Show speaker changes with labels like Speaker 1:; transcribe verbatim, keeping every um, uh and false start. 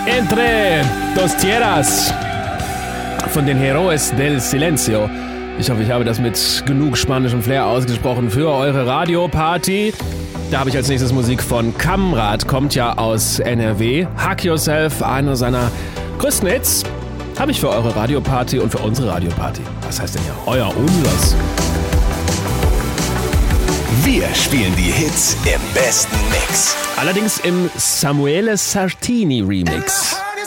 Speaker 1: Entre dos tierras von den Héroes del Silencio. Ich hoffe, ich habe das mit genug spanischem Flair ausgesprochen für eure Radioparty. Da habe ich als nächstes Musik von Kamrat, kommt ja aus N R W. Hug Yourself, einer seiner größten Hits, habe ich für eure Radioparty und für unsere Radioparty. Was heißt denn ja euer Unlass?
Speaker 2: Wir spielen die Hits im besten Mix.
Speaker 1: Allerdings im Samuele Sartini Remix.